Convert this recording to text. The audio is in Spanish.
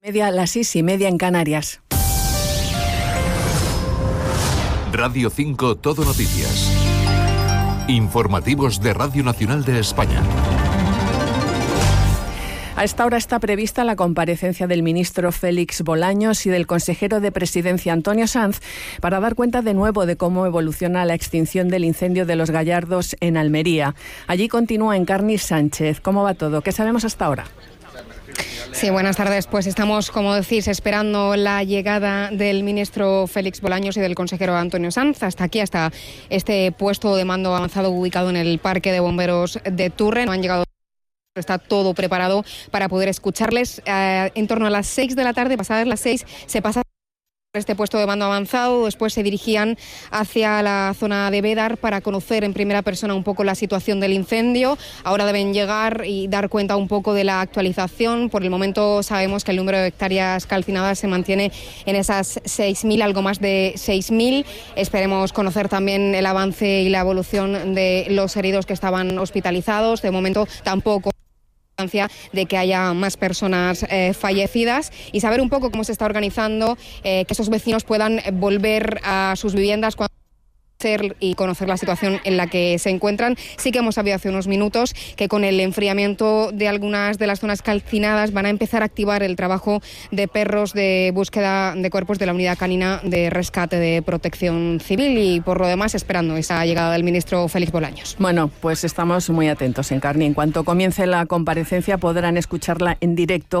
Las 6:30 en Canarias. Radio 5 Todo Noticias. Informativos de Radio Nacional de España. A esta hora está prevista la comparecencia del ministro Félix Bolaños y del consejero de Presidencia Antonio Sanz para dar cuenta de nuevo de cómo evoluciona la extinción del incendio de Los Gallardos en Almería. Allí continúa Encarni Sánchez. ¿Cómo va todo? ¿Qué sabemos hasta ahora? Sí, buenas tardes. Pues estamos, como decís, esperando la llegada del ministro Félix Bolaños y del consejero Antonio Sanz hasta aquí, hasta este puesto de mando avanzado ubicado en el Parque de Bomberos de Turren. No han llegado. Está todo preparado para poder escucharles. En torno a las 6 de la tarde, pasadas las 6, se pasa este puesto de mando avanzado. Después se dirigían hacia la zona de Bédar para conocer en primera persona un poco la situación del incendio. Ahora deben llegar y dar cuenta un poco de la actualización. Por el momento sabemos que el número de hectáreas calcinadas se mantiene en esas 6.000, algo más de 6.000. Esperemos conocer también el avance y la evolución de los heridos que estaban hospitalizados. De momento tampoco de que haya más personas fallecidas, y saber un poco cómo se está organizando que esos vecinos puedan volver a sus viviendas y conocer la situación en la que se encuentran. Sí que hemos sabido hace unos minutos que con el enfriamiento de algunas de las zonas calcinadas van a empezar a activar el trabajo de perros de búsqueda de cuerpos de la Unidad Canina de Rescate de Protección Civil, y por lo demás esperando esa llegada del ministro Félix Bolaños. Bueno, pues estamos muy atentos, Encarni. En cuanto comience la comparecencia podrán escucharla en directo